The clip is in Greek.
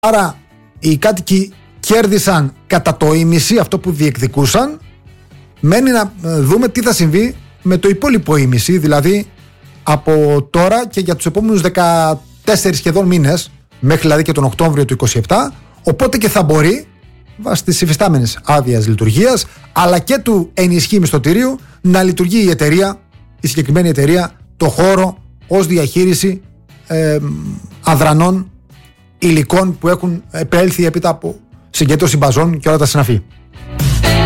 Άρα οι κάτοικοι κέρδισαν κατά το ήμιση αυτό που διεκδικούσαν. Μένει να δούμε τι θα συμβεί με το υπόλοιπο ήμιση, δηλαδή από τώρα και για τους επόμενους 14 σχεδόν μήνες, μέχρι δηλαδή και τον Οκτώβριο του 2027, οπότε και θα μπορεί βάσει τις υφιστάμενες άδειας λειτουργίας αλλά και του ενισχύει μισθωτηρίου να λειτουργεί η εταιρεία, η συγκεκριμένη εταιρεία, το χώρο ως διαχείριση αδρανών υλικών που έχουν επέλθει έπειτα από συγκέντρωση μπαζών και όλα τα συναφή.